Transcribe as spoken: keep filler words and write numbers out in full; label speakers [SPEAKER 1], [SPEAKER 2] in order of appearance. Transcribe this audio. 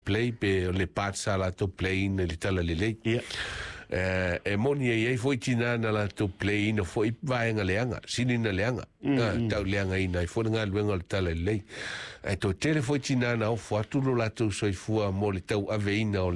[SPEAKER 1] play pe le patsa la to play in le tala le le
[SPEAKER 2] ia
[SPEAKER 1] eh e moni e foi tina na la to play in foi vai nga leanga sini na leanga tau leanga ina foi nga luenga le tala le e to tele foi tina na o fo tu la to so fua mo le tau aveina